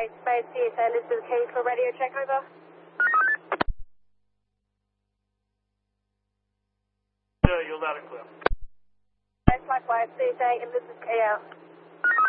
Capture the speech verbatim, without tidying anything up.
Flight Space T S A Elizabeth K for radio check, over. Yeah, you're loud and clear. Flight Flight T S A Elizabeth K out.